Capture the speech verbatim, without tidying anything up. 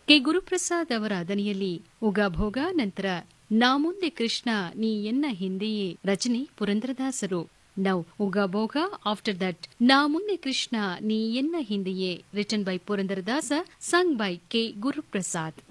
K Guruprasad ಅವರ ದನಿಯಲ್ಲಿ ಉಗಾಭೋಗ, ನಂತರ ನಾ ಮುಂದೆ ಕೃಷ್ಣ ನೀ ಎನ್ನ ಹಿಂದೆಯೇ ರಚನೆ ಪುರಂದರದಾಸರು. Now ಉಗಾಭೋಗ, after that ನಾ ಮುಂದೆ ಕೃಷ್ಣ ನೀ ಎನ್ನ ಹಿಂದೆಯೇ written by Purandaradasa, sung by K Guruprasad.